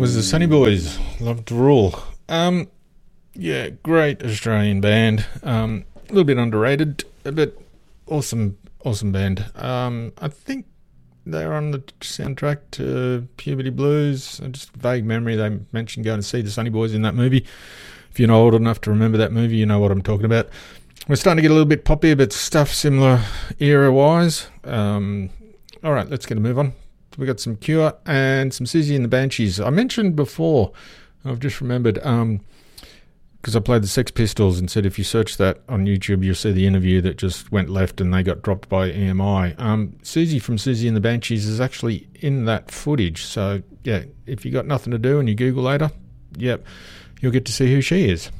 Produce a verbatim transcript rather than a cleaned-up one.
was the Sunny Boys. Love to rule. Um, yeah, great Australian band. Um, a little bit underrated, but awesome, awesome band. Um, I think they're on the soundtrack to Puberty Blues. Just a vague memory. They mentioned going to see the Sunny Boys in that movie. If you're not old enough to remember that movie, you know what I'm talking about. We're starting to get a little bit poppier, but stuff similar era-wise. Um, all right, let's get a move on. We got some Cure and some Siouxsie and the Banshees. I mentioned before, I've just remembered, um, because I played the Sex Pistols and said if you search that on YouTube, you'll see the interview that just went left and they got dropped by E M I. Um, Siouxsie from Siouxsie and the Banshees is actually in that footage. So, yeah, if you got nothing to do and you Google later, yep, you'll get to see who she is.